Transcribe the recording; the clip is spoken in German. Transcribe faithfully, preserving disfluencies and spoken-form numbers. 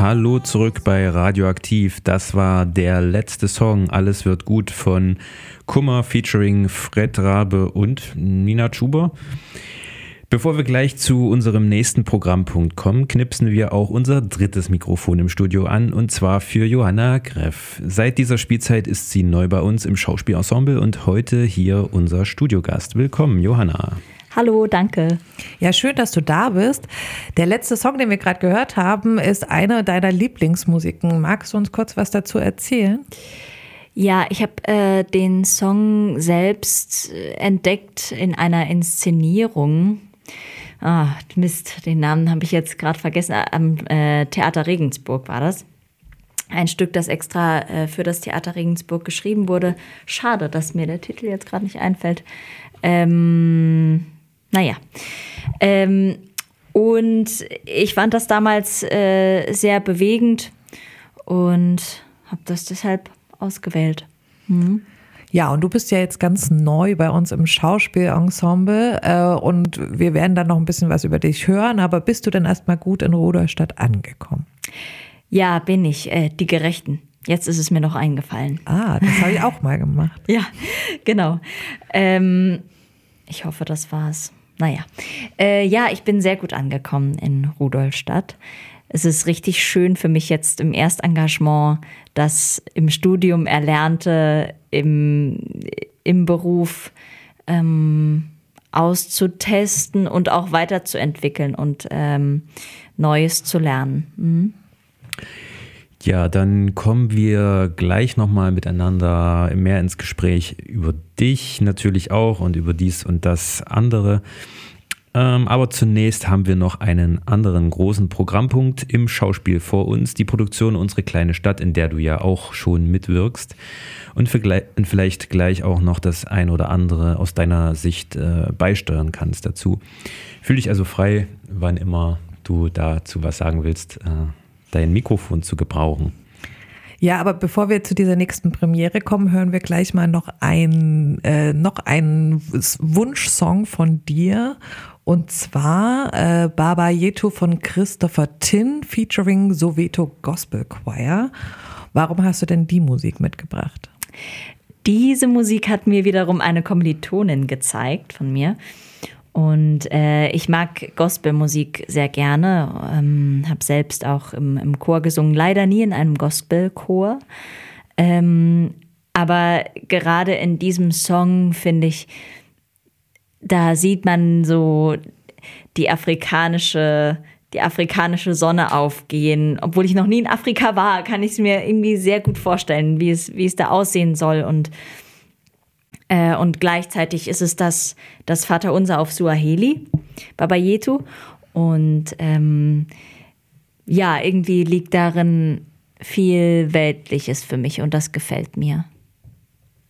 Hallo zurück bei Radioaktiv. Das war der letzte Song Alles wird gut von Kummer featuring Fred Rabe und Nina Chuba. Bevor wir gleich zu unserem nächsten Programmpunkt kommen, knipsen wir auch unser drittes Mikrofon im Studio an, und zwar für Johanna Greff. Seit dieser Spielzeit ist sie neu bei uns im Schauspielensemble und heute hier unser Studiogast. Willkommen, Johanna. Hallo, danke. Ja, schön, dass du da bist. Der letzte Song, den wir gerade gehört haben, ist eine deiner Lieblingsmusiken. Magst du uns kurz was dazu erzählen? Ja, ich habe äh, den Song selbst entdeckt in einer Inszenierung. Ah, Mist, den Namen habe ich jetzt gerade vergessen. Am äh, Theater Regensburg war das. Ein Stück, das extra äh, für das Theater Regensburg geschrieben wurde. Schade, dass mir der Titel jetzt gerade nicht einfällt. Ähm, naja. Ähm, und ich fand das damals äh, sehr bewegend und habe das deshalb ausgewählt. Mhm. Ja, und du bist ja jetzt ganz neu bei uns im Schauspielensemble äh, und wir werden dann noch ein bisschen was über dich hören, aber bist du denn erstmal gut in Rudolstadt angekommen? Ja, bin ich. Äh, die Gerechten. Jetzt ist es mir noch eingefallen. Ah, das habe ich auch mal gemacht. Ja, genau. Ähm, ich hoffe, das war's. Naja. Äh, ja, ich bin sehr gut angekommen in Rudolstadt. Es ist richtig schön für mich jetzt im Erstengagement, das im Studium Erlernte im, im Beruf ähm, auszutesten und auch weiterzuentwickeln und ähm, Neues zu lernen. Mhm. Ja, dann kommen wir gleich nochmal miteinander mehr ins Gespräch über dich natürlich auch und über dies und das andere. Ähm, aber zunächst haben wir noch einen anderen großen Programmpunkt im Schauspiel vor uns, die Produktion Unsere kleine Stadt, in der du ja auch schon mitwirkst und vielleicht gleich auch noch das ein oder andere aus deiner Sicht äh, beisteuern kannst dazu. Fühl dich also frei, wann immer du dazu was sagen willst, äh, dein Mikrofon zu gebrauchen. Ja, aber bevor wir zu dieser nächsten Premiere kommen, hören wir gleich mal noch, ein, äh, noch einen Wunschsong von dir. Und zwar äh, Baba Yetu von Christopher Tin featuring Soweto Gospel Choir. Warum hast du denn die Musik mitgebracht? Diese Musik hat mir wiederum eine Kommilitonin gezeigt von mir. Und äh, ich mag Gospelmusik sehr gerne, ähm, habe selbst auch im, im Chor gesungen, leider nie in einem Gospelchor. Ähm, aber gerade in diesem Song, finde ich, da sieht man so die afrikanische, die afrikanische Sonne aufgehen. Obwohl ich noch nie in Afrika war, kann ich es mir irgendwie sehr gut vorstellen, wie es, wie es da aussehen soll. Und Äh, und gleichzeitig ist es das, das Vaterunser auf Suaheli, Baba Yetu. Und ähm, ja, irgendwie liegt darin viel Weltliches für mich und das gefällt mir.